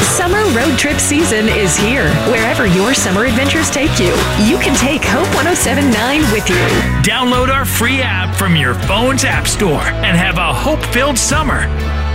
Summer road trip season is here. Wherever your summer adventures take you, you can take Hope 107.9 with you. Download our free app from your phone's app store and have a hope-filled summer.